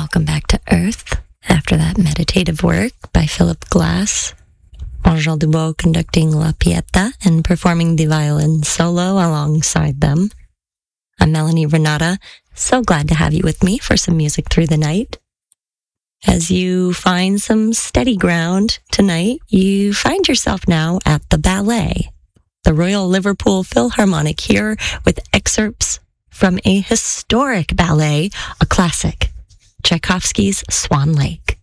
Welcome back to Earth after that meditative work by Philip Glass. Angel Dubois conducting La Pieta and performing the violin solo alongside them. I'm Melanie Renata. So glad to have you with me for some music through the night. As you find some steady ground tonight, you find yourself now at the ballet, the Royal Liverpool Philharmonic, here with excerpts from a historic ballet, a classic, Tchaikovsky's Swan Lake.